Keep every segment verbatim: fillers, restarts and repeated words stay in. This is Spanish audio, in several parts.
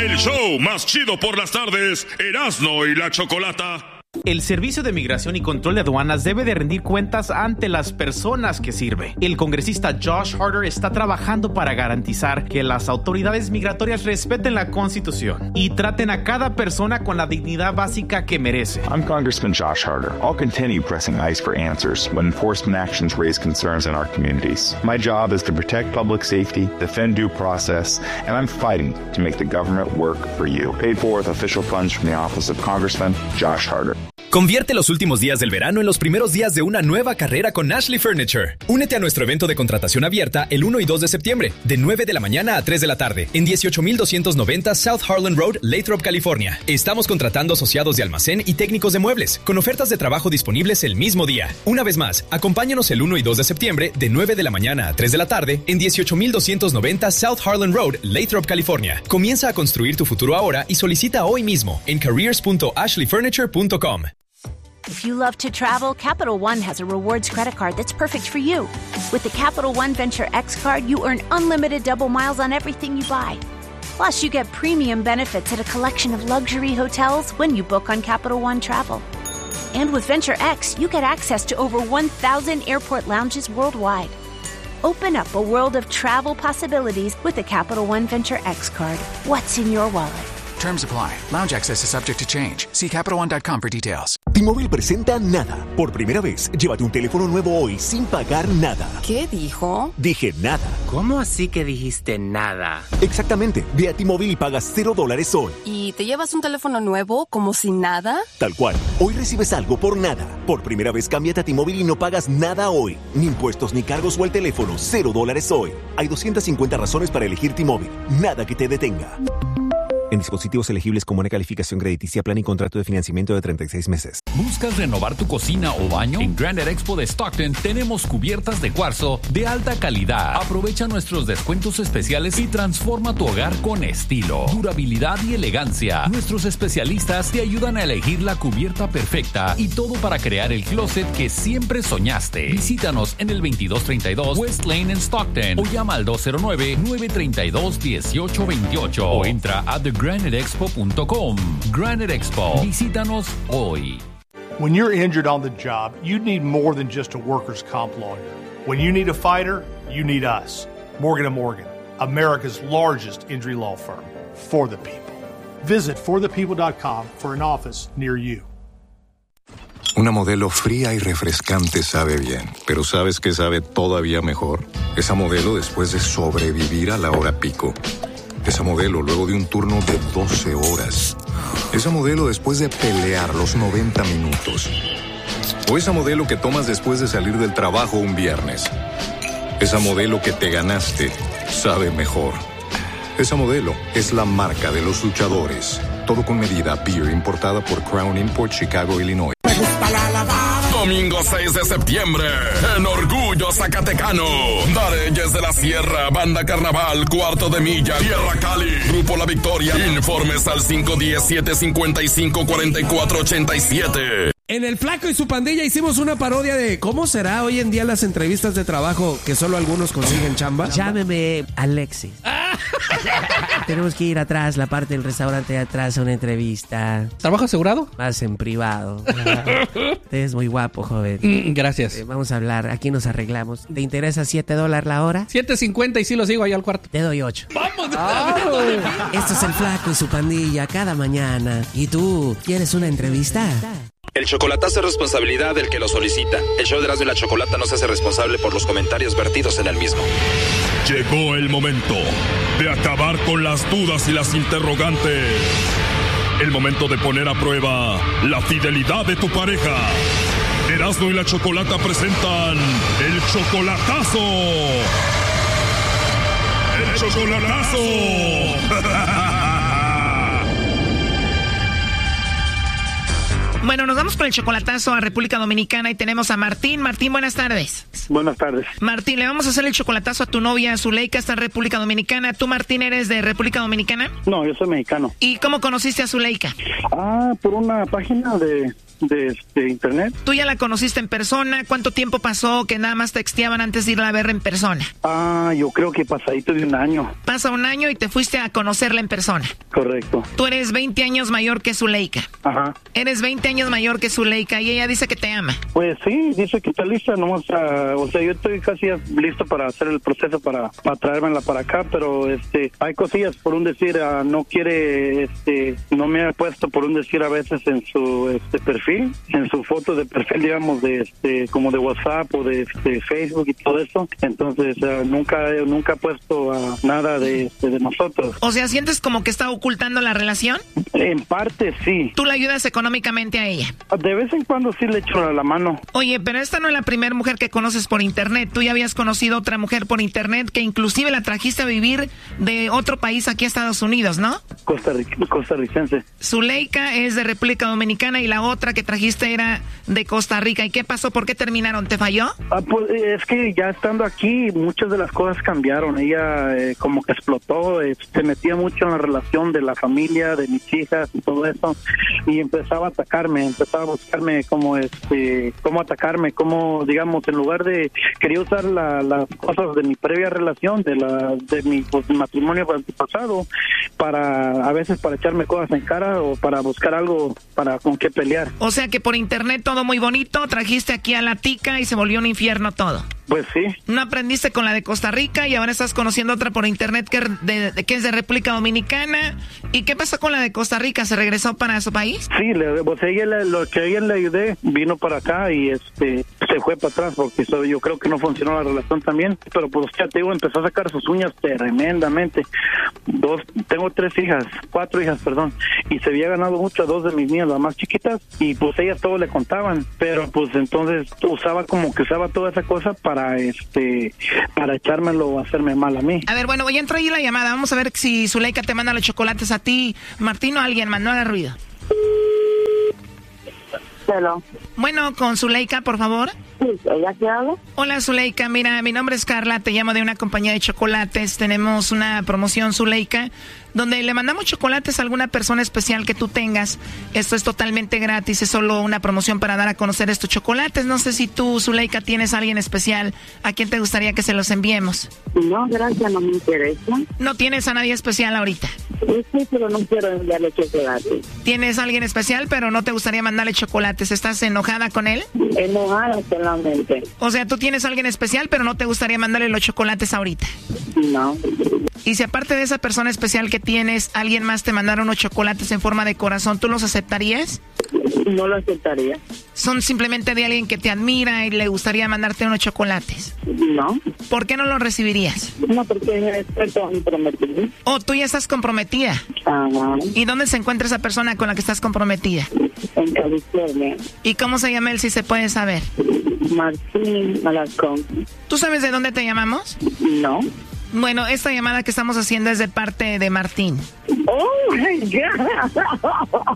El show más chido por las tardes, Erasmo y la Chocolata. El Servicio de Migración y Control de Aduanas debe de rendir cuentas ante las personas que sirve. El congresista Josh Harder está trabajando para garantizar que las autoridades migratorias respeten la Constitución y traten a cada persona con la dignidad básica que merece. I'm Congressman Josh Harder. I'll continue pressing ICE for answers when enforcement actions raise concerns in our communities. My job is to protect public safety, defend due process, and I'm fighting to make the government work for you. Paid for with official funds from the Office of Congressman Josh Harder. Convierte los últimos días del verano en los primeros días de una nueva carrera con Ashley Furniture. Únete a nuestro evento de contratación abierta el uno y dos de septiembre, de nueve de la mañana a tres de la tarde, en dieciocho mil doscientos noventa South Harlan Road, Lathrop, California. Estamos contratando asociados de almacén y técnicos de muebles, con ofertas de trabajo disponibles el mismo día. Una vez más, acompáñanos el uno y dos de septiembre, de nueve de la mañana a tres de la tarde, en dieciocho mil doscientos noventa South Harlan Road, Lathrop, California. Comienza a construir tu futuro ahora y solicita hoy mismo en careers punto ashley furniture punto com. If you love to travel, Capital One has a rewards credit card that's perfect for you. With the Capital One Venture X card, you earn unlimited double miles on everything you buy. Plus, you get premium benefits at a collection of luxury hotels when you book on Capital One Travel. And with Venture X, you get access to over one thousand airport lounges worldwide. Open up a world of travel possibilities with the Capital One Venture X card. What's in your wallet? Terms apply. Lounge access is subject to change. See Capital One dot com for details. T-Mobile presenta Nada. Por primera vez, llévate un teléfono nuevo hoy sin pagar nada. ¿Qué dijo? Dije nada. ¿Cómo así que dijiste nada? Exactamente. Ve a T-Mobile y pagas cero dólares hoy. ¿Y te llevas un teléfono nuevo como sin nada? Tal cual. Hoy recibes algo por nada. Por primera vez, cámbiate a T-Mobile y no pagas nada hoy. Ni impuestos ni cargos o el teléfono. Cero dólares hoy. Hay doscientas cincuenta razones para elegir T-Mobile. Nada que te detenga. En dispositivos elegibles con buena calificación crediticia, plan y contrato de financiamiento de treinta y seis meses. ¿Buscas renovar tu cocina o baño? En Granite Expo de Stockton tenemos cubiertas de cuarzo de alta calidad. Aprovecha nuestros descuentos especiales y transforma tu hogar con estilo, durabilidad y elegancia. Nuestros especialistas te ayudan a elegir la cubierta perfecta y todo para crear el closet que siempre soñaste. Visítanos en el veintidós treinta y dos West Lane en Stockton o llama al dos cero nueve, nueve tres dos, uno ocho dos ocho o entra a the granite expo punto com. Granite Expo. Visítanos hoy. When you're injured on the job, you need more than just a workers' comp lawyer. When you need a fighter, you need us. Morgan and Morgan, America's largest injury law firm. For the people. Visit for the people dot com for an office near you. Una modelo fría y refrescante sabe bien, pero ¿sabes qué sabe todavía mejor? Esa modelo después de sobrevivir a la hora pico. Esa modelo luego de un turno de doce horas. Esa modelo después de pelear los noventa minutos. O esa modelo que tomas después de salir del trabajo un viernes. Esa modelo que te ganaste sabe mejor. Esa modelo es la marca de los luchadores. Todo con medida. Beer importada por Crown Import, Chicago, Illinois. Domingo seis de septiembre, en Orgullo Zacatecano, Dareyes de la Sierra, Banda Carnaval, Cuarto de Milla, Tierra Cali, Grupo La Victoria. Informes al cinco uno cero, siete cinco cinco, cuatro cuatro ocho siete. En El Flaco y su pandilla hicimos una parodia de cómo será hoy en día las entrevistas de trabajo que solo algunos consiguen chamba. Llámeme Alexis. Tenemos que ir atrás, la parte del restaurante de atrás a una entrevista. ¿Trabajo asegurado? Más en privado. Usted es muy guapo, joven. Mm, gracias. Eh, vamos a hablar, aquí nos arreglamos. ¿Te interesa siete dólares la hora? siete cincuenta y sí lo sigo ahí al cuarto. Te doy ocho. ¡Vamos! Oh. Esto es El Flaco y su pandilla cada mañana. ¿Y tú, quieres una entrevista? El chocolatazo es responsabilidad del que lo solicita. El show de Erasmo y la Chocolata no se hace responsable por los comentarios vertidos en el mismo. Llegó el momento de acabar con las dudas y las interrogantes. El momento de poner a prueba la fidelidad de tu pareja. Erasmo y la Chocolata presentan El Chocolatazo. ¡El Chocolatazo! Bueno, nos vamos con el chocolatazo a República Dominicana y tenemos a Martín. Martín, buenas tardes. Buenas tardes. Martín, le vamos a hacer el chocolatazo a tu novia Zuleika, está en República Dominicana. ¿Tú, Martín, eres de República Dominicana? No, yo soy mexicano. ¿Y cómo conociste a Zuleika? Ah, por una página de... De, de internet. ¿Tú ya la conociste en persona? ¿Cuánto tiempo pasó que nada más texteaban antes de irla a ver en persona? Ah, yo creo que pasadito de un año. Pasa un año y te fuiste a conocerla en persona. Correcto. Tú eres veinte años mayor que Zuleika. Ajá. Eres veinte años mayor que Zuleika y ella dice que te ama. Pues sí, dice que está lista, nomás, uh, o sea, yo estoy casi listo para hacer el proceso para, para traérmela para acá, pero este, hay cosillas, por un decir, uh, no quiere, este, no me ha puesto, por un decir, a veces en su este perfil, en su foto de perfil, digamos, de este, como de WhatsApp o de, de Facebook y todo eso. Entonces, uh, nunca, nunca ha puesto uh, nada de, de, de nosotros. O sea, ¿sientes como que está ocultando la relación? En parte, sí. ¿Tú la ayudas económicamente a ella? De vez en cuando sí le echo la mano. Oye, pero esta no es la primera mujer que conoces por internet. Tú ya habías conocido otra mujer por internet que inclusive la trajiste a vivir de otro país aquí a Estados Unidos, ¿no? Costa Rica, costarricense. Zuleika es de República Dominicana y la otra que trajiste era de Costa Rica. ¿Y qué pasó? ¿Por qué terminaron? ¿Te falló? Ah, pues es que ya estando aquí muchas de las cosas cambiaron. Ella eh, como que explotó, eh, se metía mucho en la relación de la familia, de mis hijas y todo eso, y empezaba a atacarme, empezaba a buscarme como este, cómo atacarme, como digamos, en lugar de, quería usar la, las cosas de mi previa relación, de la de mi pues, matrimonio pasado, para a veces para echarme cosas en cara o para buscar algo para con qué pelear. O sea que por internet todo muy bonito, trajiste aquí a la tica y se volvió un infierno todo. Pues sí. No aprendiste con la de Costa Rica y ahora estás conociendo otra por internet que, de, de, que es de República Dominicana. ¿Y qué pasó con la de Costa Rica? ¿Se regresó para su país? Sí, le, pues ella, le, lo que a ella le ayudé vino para acá y este se fue para atrás porque eso, yo creo que no funcionó la relación también. Pero pues ya te digo, empezó a sacar sus uñas tremendamente. Dos, tengo tres hijas, cuatro hijas, perdón, y se había ganado mucho a dos de mis niñas, las más chiquitas, y pues ellas todo le contaban, pero pues entonces usaba como que usaba toda esa cosa para este para echármelo o hacerme mal a mí. A ver, bueno, voy a entrar ahí la llamada, vamos a ver si Zuleika te manda los chocolates a ti, Martín, o a alguien más, no haga ruido. Hello. Bueno, con Zuleika, por favor. Sí, ¿ella qué habla? Hola, Zuleika, mira, mi nombre es Carla, te llamo de una compañía de chocolates, tenemos una promoción, Zuleika, donde le mandamos chocolates a alguna persona especial que tú tengas. Esto es totalmente gratis, es solo una promoción para dar a conocer estos chocolates. No sé si tú, Zuleika, tienes a alguien especial a quien te gustaría que se los enviemos. No, gracias, no me interesa. ¿No tienes a nadie especial ahorita? Sí, sí, pero no quiero enviarle chocolates. ¿Tienes a alguien especial, pero no te gustaría mandarle chocolates? ¿Estás enojada con él? Enojada solamente. O sea, tú tienes a alguien especial, pero no te gustaría mandarle los chocolates ahorita. No. Y si aparte de esa persona especial que tienes, alguien más te mandara unos chocolates en forma de corazón, ¿tú los aceptarías? No lo aceptaría. ¿Son simplemente de alguien que te admira y le gustaría mandarte unos chocolates? No. ¿Por qué no los recibirías? No, porque estoy comprometida. ¿O tú ya estás comprometida? Ajá. ¿Y dónde se encuentra esa persona con la que estás comprometida? En California. ¿Y cómo se llama él, si se puede saber? Martín Alarcón. ¿Tú sabes de dónde te llamamos? No. Bueno, esta llamada que estamos haciendo es de parte de Martín. ¡Oh, my God!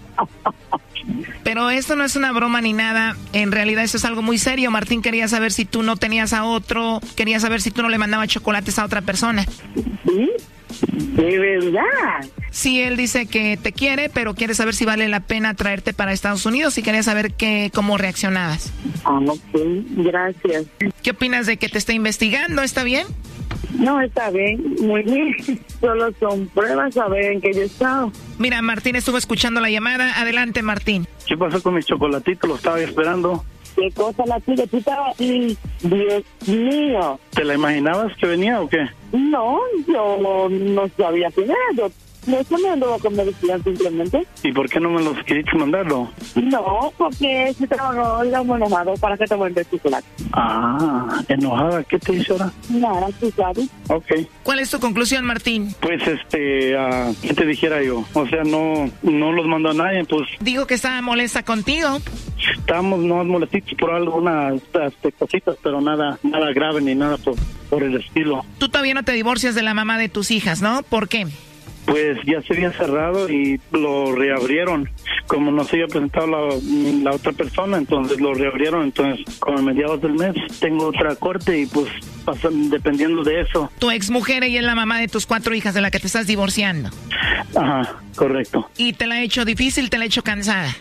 Pero esto no es una broma ni nada. En realidad eso es algo muy serio. Martín quería saber si tú no tenías a otro. Quería saber si tú no le mandabas chocolates a otra persona. ¿Sí? ¿De verdad? Sí, él dice que te quiere, pero quiere saber si vale la pena traerte para Estados Unidos y quería saber que, cómo reaccionabas. Ah, ok. Gracias. ¿Qué opinas de que te esté investigando? ¿Está bien? No, está bien, muy bien. Solo son pruebas a ver en qué yo he estado. Mira, Martín estuvo escuchando la llamada. Adelante, Martín. ¿Qué pasó con mis chocolatitos? Los estaba esperando. ¿Qué cosa la tuya? ¿Tú estabas aquí? Dios mío. ¿Te la imaginabas que venía o qué? No, yo no, no sabía quién era. Yo no se me andaba con medicina simplemente. ¿Y por qué no me los quisiste mandarlo? No, porque si estaba enojado, ¿para qué te voy a enviar chocolate? Ah, enojada. ¿Qué te hizo ahora? Nada, tú sabes. Ok. ¿Cuál es tu conclusión, Martín? Pues, este, uh, ¿qué te dijera yo? O sea, no no los mandó a nadie, pues. Digo que estaba molesta contigo. Estábamos no molestitos por algunas este, cositas, pero nada nada grave ni nada por, por el estilo. Tú todavía no te divorcias de la mamá de tus hijas, ¿no? ¿Por qué? pues ya se había cerrado y lo reabrieron. Como no se había presentado la, la otra persona, entonces lo reabrieron. Entonces, como a mediados del mes, tengo otra corte y pues pasan dependiendo de eso. Tu ex mujer, ella es la mamá de tus cuatro hijas de la que te estás divorciando. Ajá, correcto. ¿Y te la ha hecho difícil, te la ha hecho cansada?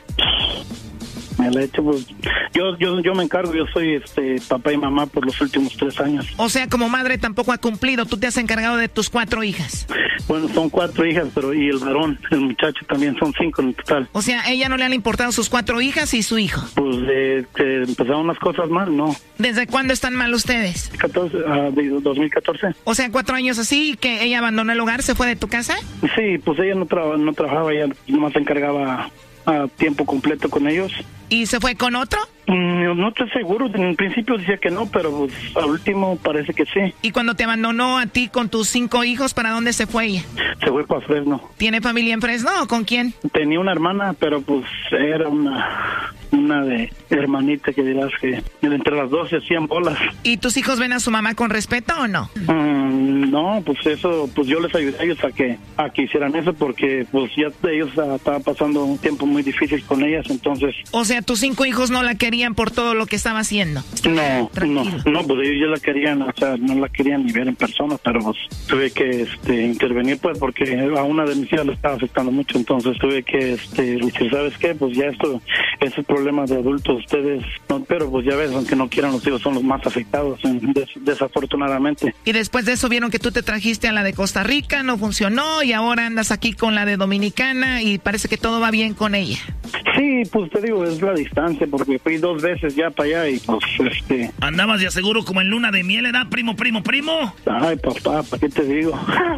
Me la he hecho, pues, yo, yo, yo me encargo, yo soy este papá y mamá por los últimos tres años. O sea, como madre tampoco ha cumplido, tú te has encargado de tus cuatro hijas. Bueno, son cuatro hijas, pero y el varón, el muchacho también, son cinco en total. O sea, ¿a ella no le han importado sus cuatro hijas y su hijo? Pues de que empezaron las cosas mal, ¿no? ¿Desde cuándo están mal ustedes? catorce, uh, de dos mil catorce. O sea, cuatro años así, que ella abandonó el hogar, se fue de tu casa. Sí, pues ella no, tra no trabajaba, ella nomás se encargaba a tiempo completo con ellos. ¿Y se fue con otro? No, no estoy seguro, en principio decía que no, pero pues, al último parece que sí. ¿Y cuando te abandonó a ti con tus cinco hijos, para dónde se fue ella? Se fue para Fresno. ¿Tiene familia en Fresno o con quién? Tenía una hermana, pero pues era una una de hermanita que dirás que entre las dos se hacían bolas. ¿Y tus hijos ven a su mamá con respeto o no? Mm, no, pues eso, pues yo les ayudé a ellos a que, a que hicieran eso porque pues ya ellos uh, estaban pasando un tiempo muy difícil con ellas, entonces... O sea, tus cinco hijos no la querían por todo lo que estaba haciendo. No, Tranquilo. no, no, pues ellos ya la querían, o sea, no la querían ni ver en persona, pero pues tuve que este, intervenir pues porque a una de mis hijas le estaba afectando mucho, entonces tuve que este, decir, ¿sabes qué? Pues ya esto, ese problema de adultos, ustedes, no, pero pues ya ves, aunque no quieran los hijos son los más afectados, des, desafortunadamente. Y después de eso vieron que tú te trajiste a la de Costa Rica, no funcionó y ahora andas aquí con la de Dominicana y parece que todo va bien con ella. Sí, pues te digo, es la distancia, porque fui dos veces ya para allá y pues este... Andabas de seguro como en luna de miel, ¿era primo, primo, primo? Ay, papá, ¿para qué te digo?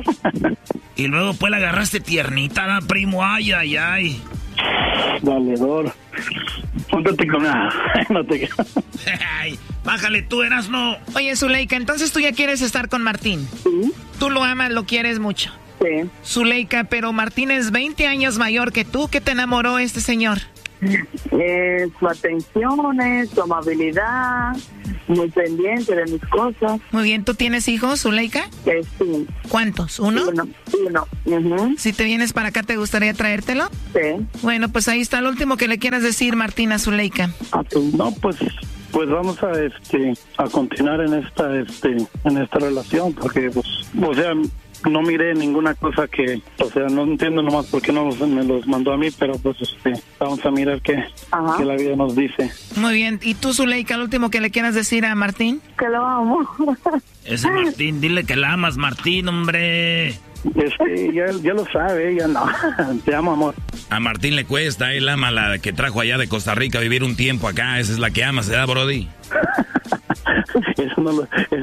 Y luego pues la agarraste tiernita, ¿da, primo? Ay, ay, ay. Valedor. Póntate con nada. No te... Ay, bájale tú, Erasmo. Oye, Zuleika, entonces tú ya quieres estar con Martín. Sí. Tú lo amas, lo quieres mucho. Sí. Zuleika, pero Martín es veinte años mayor que tú. ¿Qué te enamoró este señor? Eh, su atención, eh, su amabilidad, muy pendiente de mis cosas. Muy bien, ¿tú tienes hijos, Zuleika? Eh, sí. ¿Cuántos? ¿Uno? Uno, uno. Uh-huh. Si te vienes para acá, ¿te gustaría traértelo? Sí. Bueno, pues ahí está lo último que le quieras decir, Martín, a Zuleika. No, pues... Pues vamos a este a continuar en esta este en esta relación porque pues o sea no miré ninguna cosa que o sea no entiendo nomás por qué no los, me los mandó a mí, pero pues este vamos a mirar qué, qué la vida nos dice. Muy bien, ¿y tú, Zuleika, lo último que le quieras decir a Martín? Que lo amo. Ese Martín, dile que la amas, Martín, hombre. Este, ya, ya lo sabe, ya no. Te amo, amor. A Martín le cuesta, él ama la que trajo allá de Costa Rica a vivir un tiempo acá. Esa es la que ama, ¿se da, Brody? Eso no lo... Eso